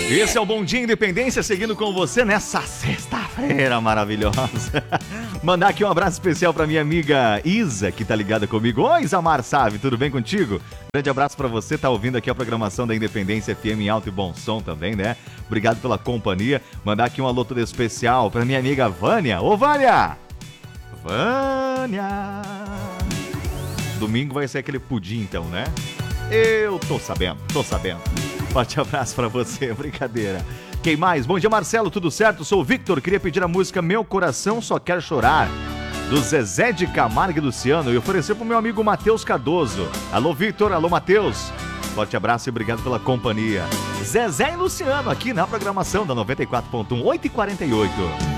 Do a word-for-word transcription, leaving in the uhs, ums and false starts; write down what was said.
Esse é o Bom Dia Independência, seguindo com você nessa sexta-feira maravilhosa. Mandar aqui um abraço especial pra minha amiga Isa, que tá ligada comigo. Oi, Isamar Save, tudo bem contigo? Grande abraço pra você, tá ouvindo aqui a programação da Independência F M em alto e bom som também, né? Obrigado pela companhia. Mandar aqui um alô todo especial pra minha amiga Vânia. Ô, Vânia! Vânia! Domingo vai ser aquele pudim, então, né? Eu tô sabendo, tô sabendo. Forte abraço pra você, brincadeira. Quem mais? Bom dia, Marcelo, tudo certo? Sou o Victor, queria pedir a música Meu Coração Só Quer Chorar, do Zezé de Camargo e Luciano, e oferecer pro meu amigo Matheus Cardoso. Alô, Victor, alô, Matheus. Forte abraço e obrigado pela companhia. Zezé e Luciano aqui na programação da noventa e quatro ponto um, oito e quarenta e oito.